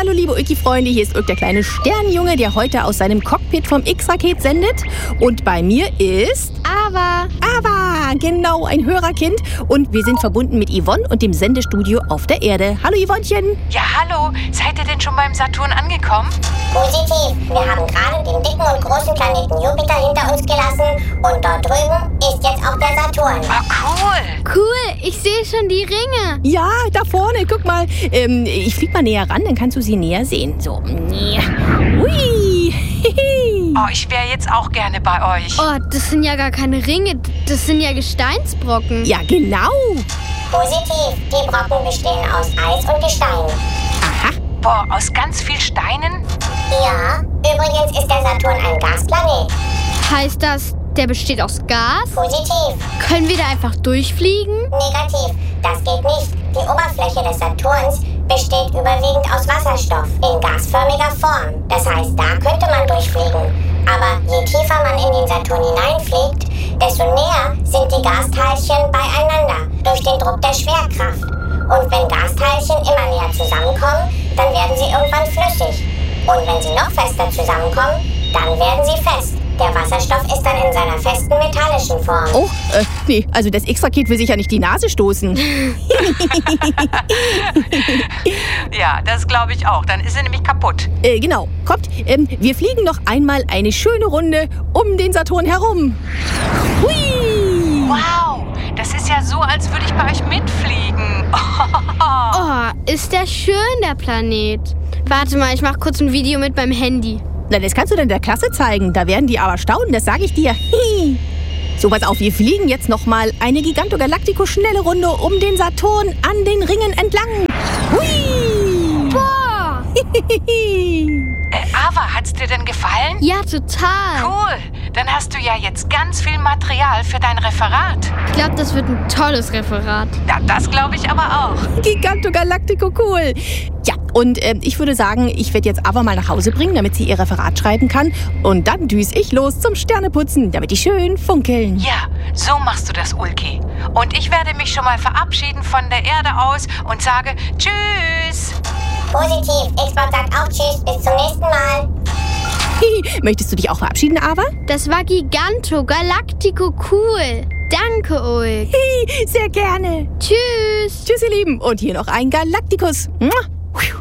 Hallo liebe Ulki-Freunde, hier ist Ulk, der kleine Sternjunge, der heute aus seinem Cockpit vom X-Raket sendet. Und bei mir ist... Ava, genau, ein Hörerkind. Und wir sind verbunden mit Yvonne und dem Sendestudio auf der Erde. Hallo Yvonnchen. Ja, hallo. Seid ihr denn schon beim Saturn angekommen? Positiv. Wir haben gerade den dicken und großen Planeten Jupiter hinter uns gelassen und dort drüben ist jetzt auch der Saturn. Oh, cool. cool, ich sehe schon die Ringe. Ja, da vorne, guck mal. Ich flieg mal näher ran, dann kannst du sie näher sehen. So. Hui. Oh, ich wäre jetzt auch gerne bei euch. Oh, das sind ja gar keine Ringe, das sind ja Gesteinsbrocken. Ja, genau. Positiv. Die Brocken bestehen aus Eis und Gestein. Aha. Boah, aus ganz viel Steinen? Ja, übrigens ist der Saturn ein Gasplanet. Heißt das, der besteht aus Gas? Positiv. Können wir da einfach durchfliegen? Negativ. Das geht nicht. Die Oberfläche des Saturns besteht überwiegend aus Wasserstoff in gasförmiger Form. Das heißt, da könnte man durchfliegen. Aber je tiefer man in den Saturn hineinfliegt, desto näher sind die Gasteilchen beieinander durch den Druck der Schwerkraft. Und wenn Gasteilchen immer näher zusammenkommen, dann werden sie irgendwann flüssig. Und wenn sie noch fester zusammenkommen, dann werden sie fest. Der Wasserstoff ist dann in seiner festen metallischen Form. Oh, nee, also das X-Raket will sich ja nicht die Nase stoßen. Ja, das glaube ich auch. Dann ist sie nämlich kaputt. Genau, kommt, wir fliegen noch einmal eine schöne Runde um den Saturn herum. Hui! Wow, das ist ja so, als würde ich bei euch mitfliegen. Oh, ist der schön, der Planet. Warte mal, ich mache kurz ein Video mit meinem Handy. Na, das kannst du dann der Klasse zeigen. Da werden die aber staunen, das sage ich dir. So, pass auf, wir fliegen jetzt noch mal eine Giganto-Galactico-schnelle Runde um den Saturn an den Ringen entlang. Hui! Boah! Ava, hat's dir denn gefallen? Ja, total. Cool. Dann hast du ja jetzt ganz viel Material für dein Referat. Ich glaube, das wird ein tolles Referat. Ja, das glaube ich aber auch. Giganto-Galactico, cool. Ja, und ich würde sagen, ich werde jetzt Ava mal nach Hause bringen, damit sie ihr Referat schreiben kann. Und dann düse ich los zum Sterneputzen, damit die schön funkeln. Ja, so machst du das, Ulki. Und ich werde mich schon mal verabschieden von der Erde aus und sage Tschüss. Positiv. Xbox sagt auch Tschüss. Bis zum nächsten Mal. Möchtest du dich auch verabschieden, Ava? Das war Giganto Galactico cool. Danke, Ulk. Sehr gerne. Tschüss. Tschüss, ihr Lieben. Und hier noch ein Galacticus.